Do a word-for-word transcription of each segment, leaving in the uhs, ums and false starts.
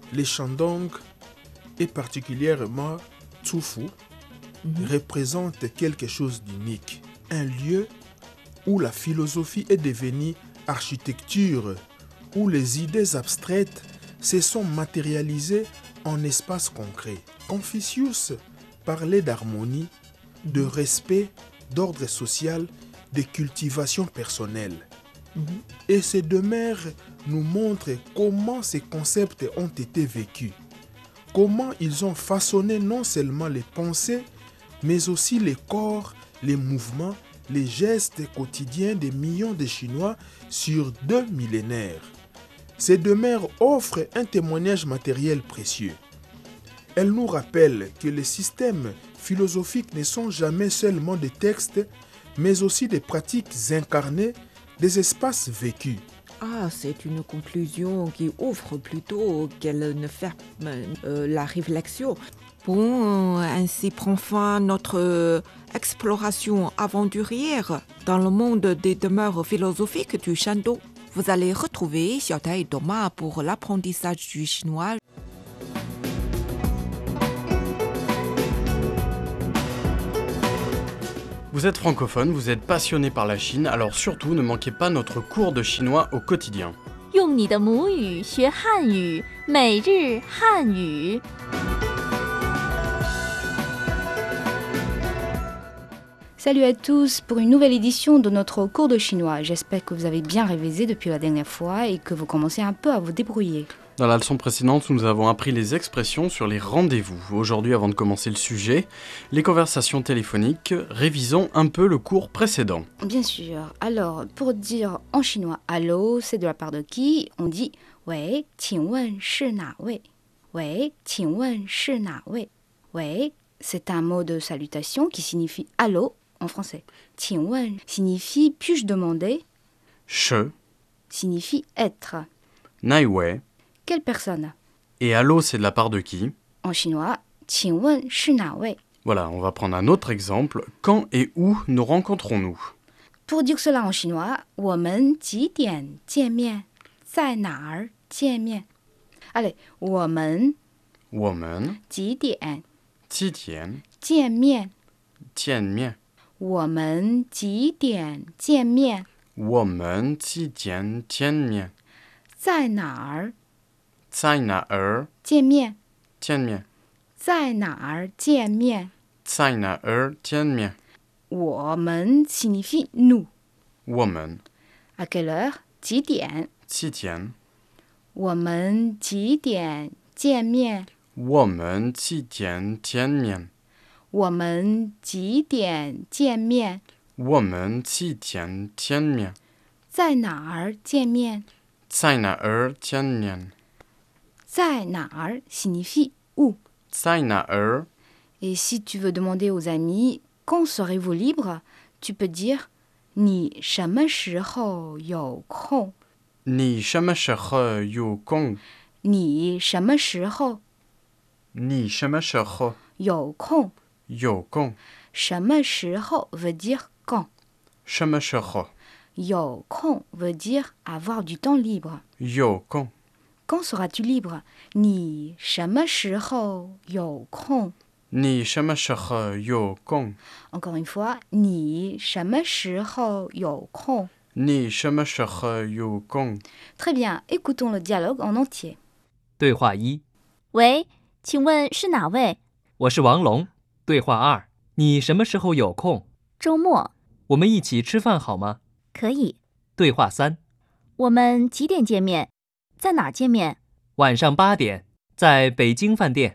les Shandong, et particulièrement Tsufu, mmh. représentent quelque chose d'unique. Un lieu où la philosophie est devenue architecture, où les idées abstraites se sont matérialisées en espaces concrets. Confucius parlait d'harmonie, de respect, d'ordre social, de cultivation personnelle. Mmh. Et ces deux mères nous montrent comment ces concepts ont été vécus, comment ils ont façonné non seulement les pensées, mais aussi les corps, les mouvements, les gestes quotidiens des millions de Chinois sur deux millénaires. Ces deux mères offrent un témoignage matériel précieux. Elles nous rappellent que les systèmes philosophiques ne sont jamais seulement des textes, mais aussi des pratiques incarnées, des espaces vécus. Ah, c'est une conclusion qui ouvre plutôt qu'elle ne ferme euh, la réflexion. Bon, ainsi prend fin notre exploration aventurière dans le monde des demeures philosophiques du Shandong. Vous allez retrouver Xiaotai et Thomas pour l'apprentissage du chinois. Vous êtes francophone, vous êtes passionné par la Chine, alors surtout ne manquez pas notre cours de chinois au quotidien. 用你的母语学汉语，每日汉语。 Salut à tous pour une nouvelle édition de notre cours de chinois. J'espère que vous avez bien révisé depuis la dernière fois et que vous commencez un peu à vous débrouiller. Dans la leçon précédente, nous avons appris les expressions sur les rendez-vous. Aujourd'hui, avant de commencer le sujet, les conversations téléphoniques, révisons un peu le cours précédent. Bien sûr. Alors, pour dire en chinois « allô », c'est de la part de qui? On dit «喂，请问是哪位？喂，请问是哪位？喂，c'est un mot de salutation qui signifie « allô » en français. «请问» signifie « puis-je demander » Che signifie « être ». Nai wei. Quelle personne? Et allô, c'est de la part de qui? En chinois, 请问是哪位? Voilà, on va prendre un autre exemple. Quand et où nous rencontrons-nous? Pour dire cela en chinois, 我们几点见面？在哪儿见面？ Allez, 我们我们几点几点见面？ 见面？ 我们几点见面？ 我们几点见面？ 在哪儿在哪儿见面？ 见面？ 在哪儿见面？ 在哪儿见面？ 我们 signifie nous. 我们 À quelle heure? 几点？ 几点？ 我们几点见面？ 我们几点见面？ 我们几点见面？ 我们几点见面？ 在哪儿见面？ 在哪儿见面？ 在哪儿 signifie où. 在哪儿 Et si tu veux demander aux amis quand serez-vous libre, tu peux dire 你什么时候有空？ 你什么时候有空？ 你什么时候你什么时候有空？ 有空？ 什么时候 veut dire quand. 什么时候有空 veut dire avoir du temps libre. 有空？ Quand seras-tu libre? 你什么时候有空？ 你什么时候有空？ Encore une fois, 你什么时候有空？ 你什么时候有空？ Très bien, écoutons le dialogue en entier. 对话一： 喂，请问是哪位？ 我是王龙。对话二：你什么时候有空？ 周末我们一起吃饭好吗？ 可以。 对话三： 我们几点见面？在哪儿见面？ 晚上八点，在北京饭店。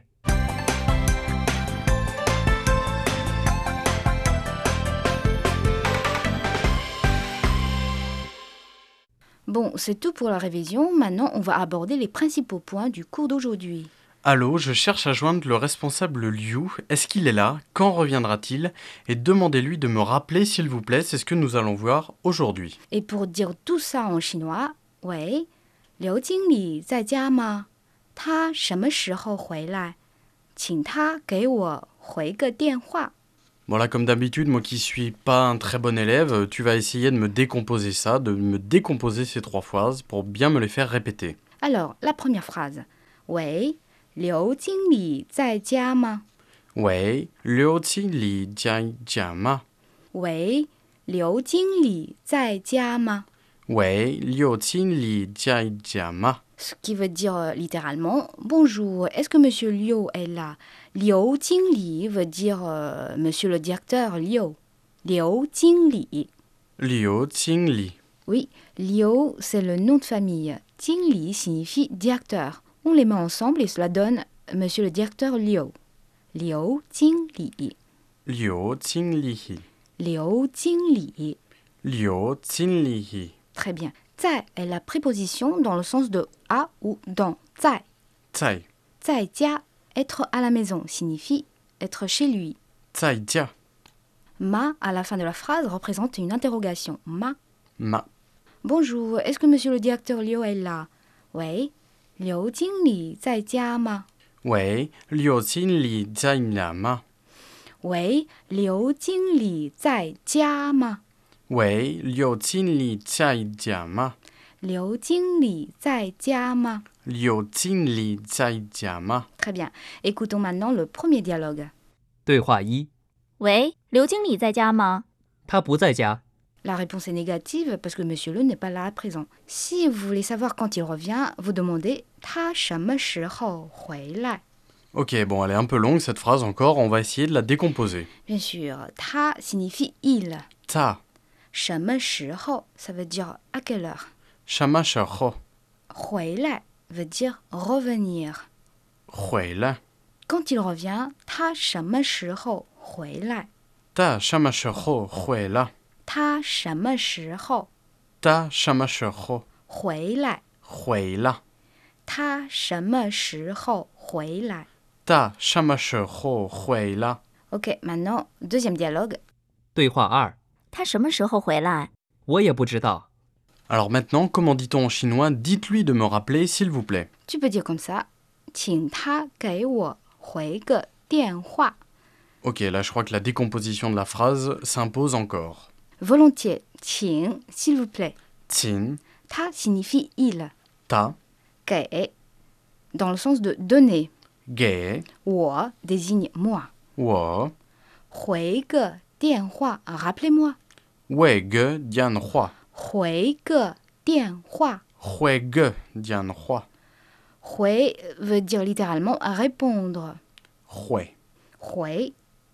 Bon, c'est tout pour la révision. Maintenant, on va aborder les principaux points du cours d'aujourd'hui. Allô, je cherche à joindre le responsable Liu. Est-ce qu'il est là? Quand reviendra-t-il? Et demandez-lui de me rappeler, s'il vous plaît, c'est ce que nous allons voir aujourd'hui. Et pour dire tout ça en chinois, 喂，刘经理在家吗？他什么时候回来？请他给我回个电话。 Voilà, comme d'habitude, moi qui suis pas un très bon élève, tu vas essayer de me décomposer ça, de me décomposer ces trois phrases pour bien me les faire répéter. Alors, la première phrase. 喂，刘经理在家吗？ 喂，刘经理在家吗？ 喂，刘经理在家吗？ 喂，刘经理在家吗？ Ce qui veut dire euh, littéralement bonjour, est-ce que monsieur Liu est là? Liu Jingli veut dire euh, monsieur le directeur Liu. Liu Jingli. Liu Jingli. Oui, Liu c'est le nom de famille. Jingli signifie directeur. On les met ensemble et cela donne monsieur le directeur Liu. Liu Jingli. Liu Jingli. Liu Jingli. Liu Jingli. Très bien. Zai est la préposition dans le sens de à ou dans. Zai. Zai. Zai jia, être à la maison, signifie être chez lui. Zai jia. Ma à la fin de la phrase représente une interrogation. Ma. Ma. Bonjour, est-ce que monsieur le directeur Liu est là? Oui. Liu Jingli zai jia ma? Oui, Liu Jingli zai là ma? Oui. Liu Jingli zai jia ma? Oui, Liu Jingli zai jia ma? Liu Jingli zai jia ma? Liu Jingli zai jia ma? Très bien. Écoutons maintenant le premier dialogue. 对话一： 喂，刘经理在家吗？ 他不在家。 La réponse est négative parce que monsieur Le n'est pas là à présent. Si vous voulez savoir quand il revient, vous demandez «他什么时候回来 Ok, bon, elle est un peu longue cette phrase encore, on va essayer de la décomposer. » Bien sûr, «他» signifie « il ». Ta, 什么时候 ça veut dire « à quelle heure shama sheho, ». 回来 veut dire « revenir hui la. ». Quand il revient, «他什么时候回来 Ta shama sheho, hui la. » 他什么时候 Ta shama sheho, 回来 hui la. 他什么时候回来 Ta shama sheho, hui la. Ok, maintenant, deuxième dialogue. 对话二： 他什么时候回来？ 我也不知道。 Alors maintenant, comment dit-on en chinois? Dites-lui de me rappeler, s'il vous plaît. Tu peux dire comme ça. 请他给我回个电话 Ok, là je crois que la décomposition de la phrase s'impose encore. Volontiers. 请 s'il vous plaît. Tin, Ta signifie il. ta, 给 dans le sens de donner. ge, 我 désigne moi. wo, 回个电话 rappelez-moi. wei ge dian hua. 回个电话 Hui ge dian hua. 回 veut dire littéralement répondre. Hui, 回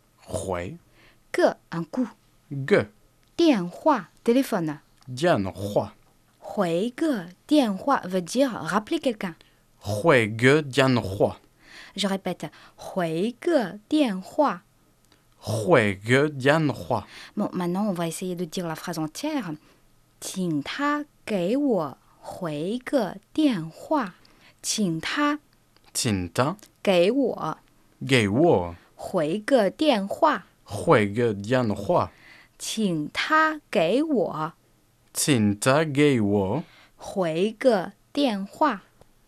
hui, que un coup. ge 电话 téléphone. dian hua. 回个电话 veut dire rappeler quelqu'un. Hui ge dian hua. Je répète. 回个电话 Hui ge dian hua. Bon, maintenant, on va essayer de dire la phrase entière. 请他给我回个电话。请他 Tin ta, 给我 ge wo. 回个电话。 Hui ge dian hua. 请他给我 Tin ta ge wo. 回个电话。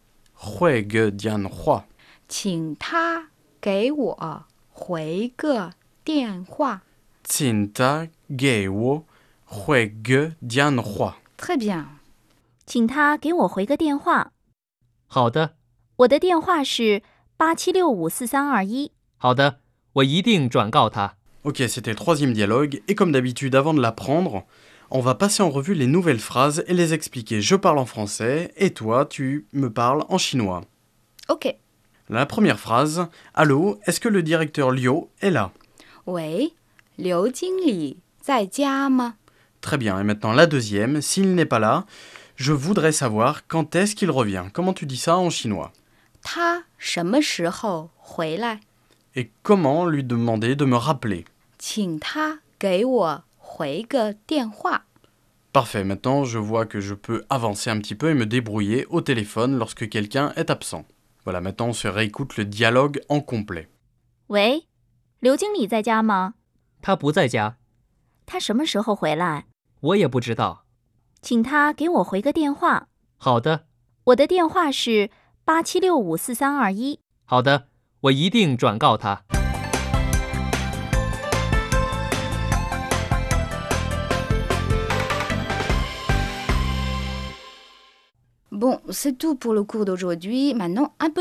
Hui ge dian hua. 请他给我回个电话。 Tin ta ge wo. Hui ge dian hua. Très bien. 请他给我回个电话。 好的， 我的电话是八七六五四三二一。 好的，我一定转告他。 Ok, c'était le troisième dialogue, et comme d'habitude, avant de l'apprendre, on va passer en revue les nouvelles phrases et les expliquer. Je parle en français, et toi, tu me parles en chinois. Ok. La première phrase, allô, est-ce que le directeur Liu est là? 喂，刘经理在家吗？ Très bien, et maintenant la deuxième, s'il n'est pas là, je voudrais savoir quand est-ce qu'il revient. Comment tu dis ça en chinois? 他什么时候回来？ Et comment lui demander de me rappeler? 请他给我回个电话。 Parfait, maintenant je vois que je peux avancer un petit peu et me débrouiller au téléphone lorsque quelqu'un est absent. Voilà, maintenant on se réécoute le dialogue en complet. 喂，刘经理在家吗？ 他不在家。 他什么时候回来？ 我也不知道。 请他给我回个电话。 好的， 我的电话是八七六五四三二一。 好的，我一定转告他。 Bon, c'est tout pour le cours d'aujourd'hui. Maintenant, un peu